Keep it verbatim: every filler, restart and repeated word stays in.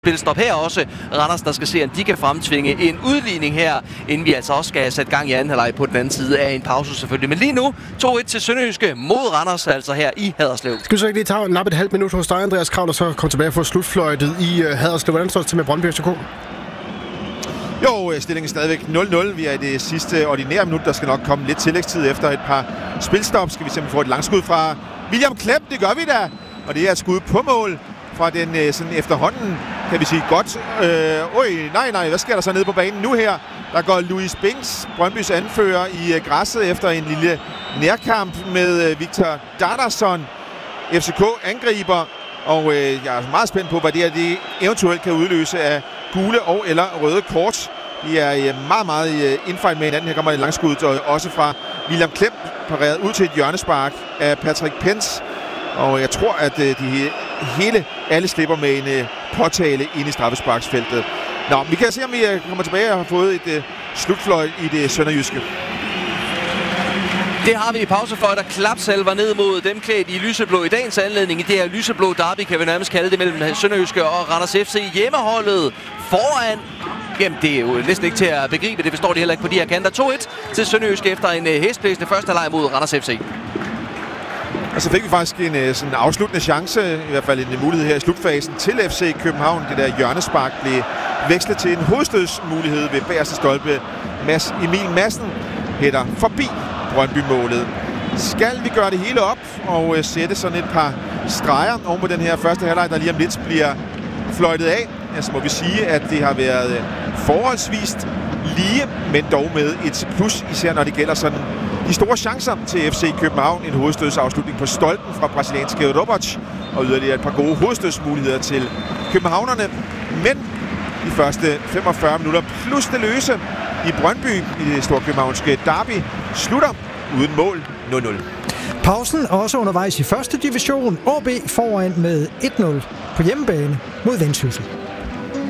spilstop her også. Randers, der skal se, om de kan fremtvinge en udligning her, inden vi altså også skal have sat gang i anden halvleg på den anden side af en pause selvfølgelig. Men lige nu to et til Sønderjyske mod Randers, altså her i Haderslev. Skal vi så ikke lige tage nappe et halvt minut hos dig, Andreas Kraul, og så komme tilbage og få slutfløjtet i uh, Haderslev? Hvordan står det til med Brøndby F C K? Jo, stillingen er stadigvæk nul nul. Vi er i det sidste ordinære minut. Der skal nok komme lidt tillægstid efter et par spilstop. Skal vi simpelthen få et langskud fra William Klepp? Det gør vi da. Og det er et skud på mål fra den sådan efterhånden, kan vi sige, godt. Øh, øj, nej, nej, hvad sker der så nede på banen nu her? Der går Louis Binks, Brøndbys anfører, i uh, græsset efter en lille nærkamp med uh, Victor Dardarsson. F C K angriber, og øh, jeg er meget spændt på, hvad det her det eventuelt kan udløse af gule og eller røde kort. De er øh, meget, meget øh, indfight med hinanden. Her kommer et langskud, og også fra William Klepp, pareret ud til et hjørnespark af Patrick Pence. Og jeg tror, at øh, de hele, alle slipper med en øh, påtale ind i straffesparksfeltet. Nå, vi kan se, om vi øh, kommer tilbage og har fået et øh, slutfløjt i det sønderjyske. Det har vi i pausefløjt, der klapsalver ned mod dem klædt i lyseblå i dagens anledning. I det her lyseblå derby, kan vi nærmest kalde det, mellem Sønderjyske og Randers F C. Hjemmeholdet foran. Jamen, det er jo næsten ikke til at begribe. Det forstår de heller ikke på de her kanter. to et til Sønderjyske efter en hæsblæsende første halvleg mod Randers F C. Og så fik vi faktisk en sådan afsluttende chance, i hvert fald en mulighed her i slutfasen til F C København. Det der hjørnespark blev vekslet til en hovedstødsmulighed ved bagerste stolpe. Mads Emil Madsen hætter forbi Brøndby-målet. Skal vi gøre det hele op og øh, sætte sådan et par streger oven på den her første halvleg, der lige om lidt bliver fløjtet af, ja, så må vi sige, at det har været øh, forholdsvist lige, men dog med et plus, især når det gælder sådan de store chancer til F C København. En hovedstødsafslutning på stolpen fra brasilianske Roberts, og yderligere et par gode hovedstødsmuligheder til københavnerne. Men de første femogfyrre minutter plus det løse i Brøndby i det storkøbenhavnske derby slutter uden mål nul nul. Pausen også undervejs i første division. O B foran med et nul på hjemmebane mod Vendsyssel.